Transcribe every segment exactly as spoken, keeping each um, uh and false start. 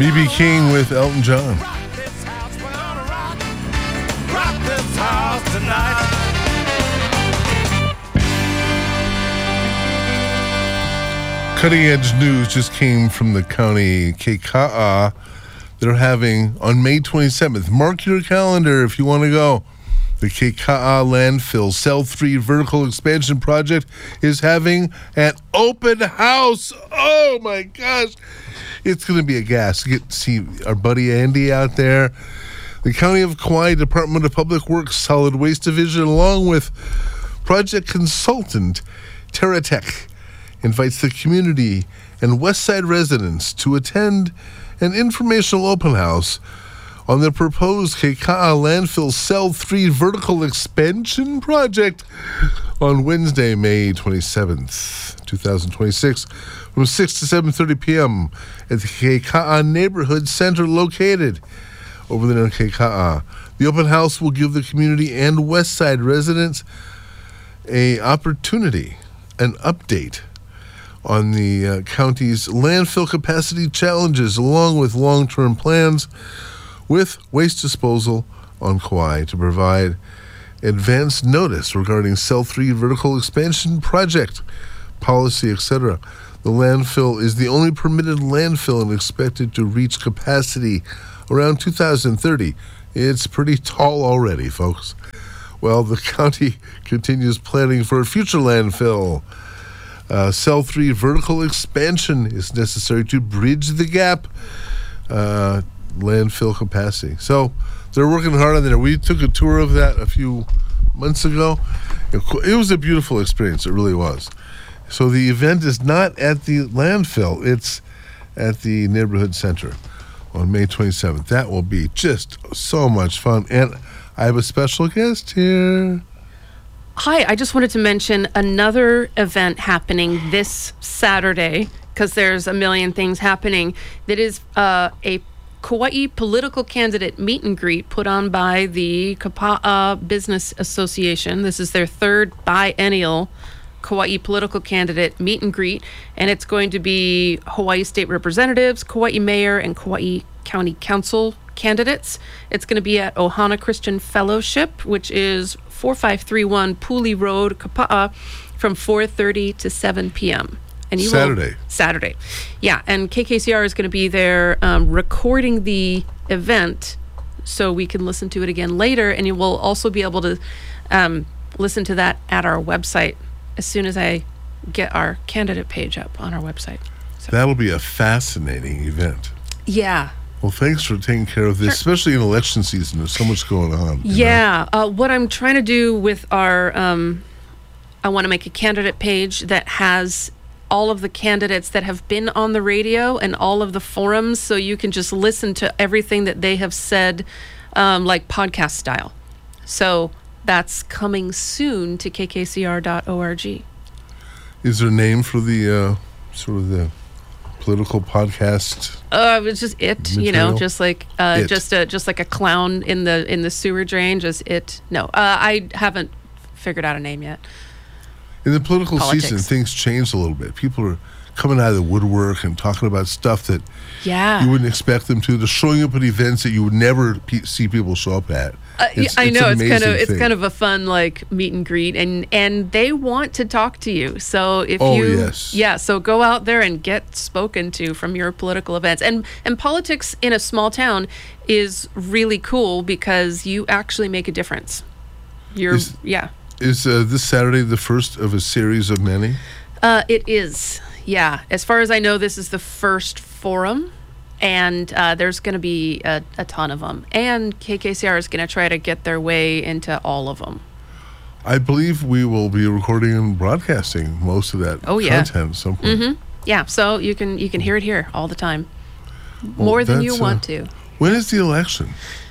B B King with Elton John. Rock this house, we're gonna rock. Rock this house tonight. Cutting edge news just came from the county Keika'a. They're having on May twenty-seventh. Mark your calendar if you want to go. The Keika'a landfill Cell three vertical expansion project is having an open house. Oh my gosh. It's going to be a gas. Get to see our buddy Andy out there. The County of Kauai Department of Public Works Solid Waste Division, along with project consultant TerraTech, invites the community and Westside residents to attend an informational open house on the proposed Keika'a landfill Cell three vertical expansion project on Wednesday, May twenty-seventh, twenty twenty-six, from six to seven thirty p.m. at the Keika'a Neighborhood Center located over there in Keika'a. The open house will give the community and Westside residents a opportunity, an update on the uh, county's landfill capacity challenges, along with long-term plans with waste disposal on Kauai to provide advance notice regarding Cell three vertical expansion project, policy, et cetera. The landfill is the only permitted landfill and expected to reach capacity around two thousand thirty. It's pretty tall already, folks. Well, the county continues planning for a future landfill. Uh, Cell three vertical expansion is necessary to bridge the gap. Uh, landfill capacity. So they're working hard on there. We took a tour of that a few months ago. It was a beautiful experience. It really was. So the event is not at the landfill. It's at the neighborhood center on May twenty-seventh. That will be just so much fun. And I have a special guest here. Hi, I just wanted to mention another event happening this Saturday, because there's a million things happening. That is uh, a Kauai political candidate meet and greet put on by the Kapa'a Business Association. This is their third biennial Kauai political candidate meet and greet, and it's going to be Hawaii State Representatives, Kauai Mayor, and Kauai County Council candidates. It's going to be at Ohana Christian Fellowship, which is forty-five thirty-one Puli Road, Kapa'a, from four thirty to seven p.m. And you Saturday. Will, Saturday. Yeah, and K K C R is going to be there um, recording the event so we can listen to it again later, and you will also be able to um, listen to that at our website as soon as I get our candidate page up on our website. So. That'll be a fascinating event. Yeah. Well, thanks for taking care of this, sure. Especially in election season. There's so much going on. Yeah. Uh, what I'm trying to do with our, um, I want to make a candidate page that has all of the candidates that have been on the radio and all of the forums, so you can just listen to everything that they have said, um, like podcast style. So that's coming soon to k k c r dot org. Is there a name for the uh, sort of the political podcast? Uh, it was just it, material? You know, just like uh, it. just a just like a clown in the in the sewer drain. Just it. No, uh, I haven't figured out a name yet. In the political Politics. season, things change a little bit. People are coming out of the woodwork and talking about stuff that yeah. you wouldn't expect them to. They're showing up at events that you would never pe- see people show up at. Uh, it's, I it's know an it's kind of it's thing. kind of a fun like meet and greet, and and they want to talk to you. So if oh, you yes. yeah, so go out there and get spoken to from your political events. And and politics in a small town is really cool because you actually make a difference. You're is, yeah. Is uh, this Saturday the first of a series of many? Uh, it is. Yeah. As far as I know, this is the first forum. And uh, there's going to be a, a ton of them. And K K C R is going to try to get their way into all of them. I believe we will be recording and broadcasting most of that oh, yeah. content at some point. Mm-hmm. Yeah, so you can you can hear it here all the time. More well, than you uh, want to. When is the election?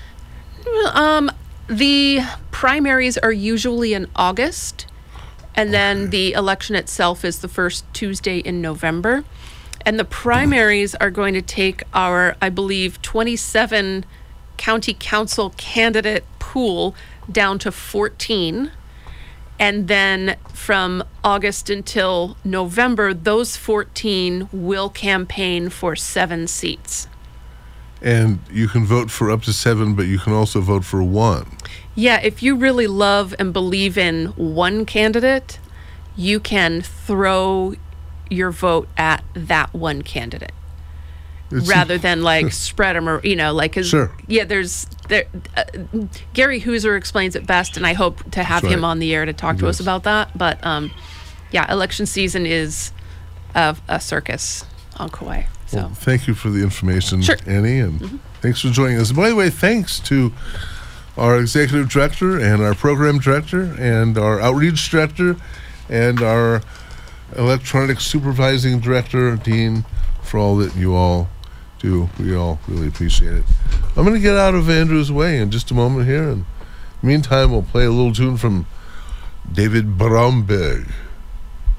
Um, the primaries are usually in August. And then okay. the election itself is the first Tuesday in November. And the primaries are going to take our, I believe, twenty-seven county council candidate pool down to fourteen. And then from August until November, those fourteen will campaign for seven seats. And you can vote for up to seven, but you can also vote for one. Yeah, if you really love and believe in one candidate, you can throw your vote at that one candidate It's- rather than like spread them, or you know, like 'cause, Sure. yeah, there's there. Uh, Gary Hooser explains it best, and I hope to have That's him right. on the air to talk to us Yes. about that. But um, yeah, election season is a, a circus on Kauai. So Well, thank you for the information, Sure. Annie, and thanks for joining us. By the way, thanks to our executive director and our program director and our outreach director and our electronic supervising director, Dean, for all that you all do. We all really appreciate it. I'm going to get out of Andrew's way in just a moment here, and meantime, we'll play a little tune from David Bromberg.